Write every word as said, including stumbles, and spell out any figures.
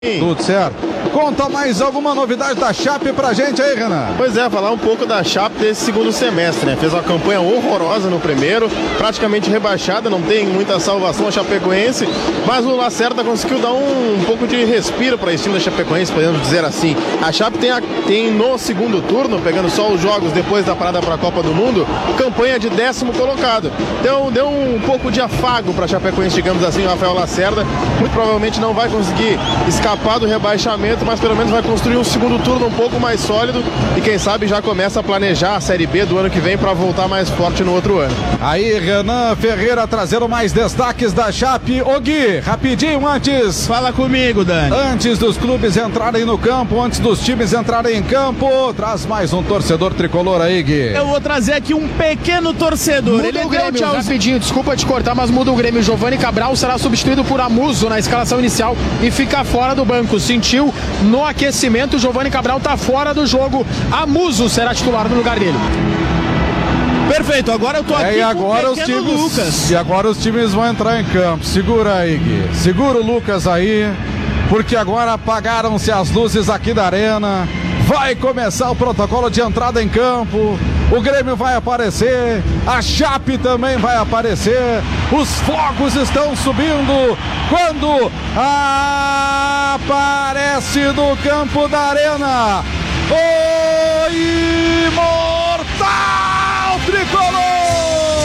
Tudo certo. Conta mais alguma novidade da Chape pra gente aí, Renan. Pois é, falar um pouco da Chape desse segundo semestre, né? Fez uma campanha horrorosa no primeiro, praticamente rebaixada, não tem muita salvação a Chapecoense, mas o Lacerda conseguiu dar um, um pouco de respiro para esse time da Chapecoense, podemos dizer assim. A Chape tem, a, tem no segundo turno, pegando só os jogos depois da parada para a Copa do Mundo, campanha de décimo colocado. Então deu um pouco de afago para a Chapecoense, digamos assim, o Rafael Lacerda. Muito provavelmente não vai conseguir escapar do rebaixamento, mas pelo menos vai construir um segundo turno um pouco mais sólido e quem sabe já começa a planejar a Série B do ano que vem para voltar mais forte no outro ano. Aí, Renan Ferreira trazendo mais destaques da Chape. Ô Gui, rapidinho antes. Fala comigo, Dani. Antes dos clubes entrarem no campo, antes dos times entrarem em campo, traz mais um torcedor tricolor aí, Gui. Eu vou trazer aqui um pequeno torcedor. Muda Ele o deu Grêmio, tchau. rapidinho, desculpa te cortar, mas muda o Grêmio. Giovani Cabral será substituído por Amuso na escalação inicial e fica fora do banco. Sentiu no aquecimento, Giovani Cabral tá fora do jogo. Amuso será titular no lugar dele. Perfeito, agora eu tô aqui é, e agora com o os pequeno times, Lucas. E agora os times vão entrar em campo. Segura aí, Gui. Segura o Lucas aí, porque agora apagaram-se as luzes aqui da arena. Vai começar o protocolo de entrada em campo. O Grêmio vai aparecer, a Chape também vai aparecer. Os fogos estão subindo quando aparece no campo da arena o imortal tricolor!